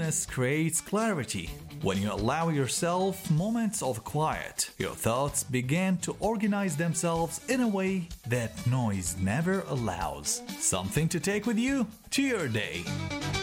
Stillness creates clarity. When you allow yourself moments of quiet, your thoughts begin to organize themselves in a way that noise never allows. Something to take with you to your day.